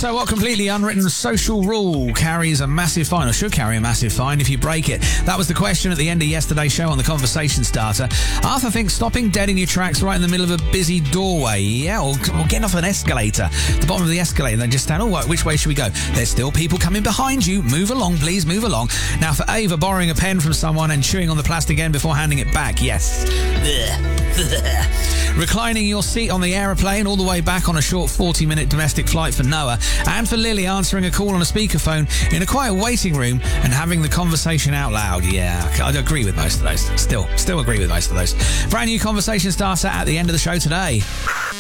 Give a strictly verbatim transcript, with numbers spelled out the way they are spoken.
So what completely unwritten social rule carries a massive fine, or should carry a massive fine if you break it? That was the question at the end of yesterday's show on the Conversation Starter. Arthur thinks stopping dead in your tracks right in the middle of a busy doorway, yeah, or, or getting off an escalator, the bottom of the escalator, and then just stand, oh, right, which way should we go? There's still people coming behind you. Move along, please, move along. Now, for Ava, borrowing a pen from someone and chewing on the plastic end before handing it back, yes. Reclining your seat on the aeroplane all the way back on a short forty-minute domestic flight for Noah. And for Lily, answering a call on a speakerphone in a quiet waiting room and having the conversation out loud. Yeah, I'd agree with most of those. Still, still agree with most of those. Brand new Conversation Starter at the end of the show today.